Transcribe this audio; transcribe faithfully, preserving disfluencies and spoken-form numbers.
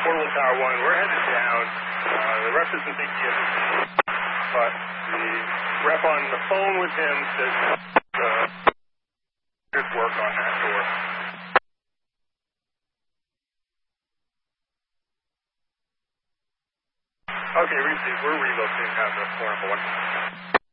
Portable Tower one, we're headed down. Uh, the rep isn't thinking of it, but the rep on the phone with him says uh, good work on that door. Okay, we see. We're relocating down to four number one.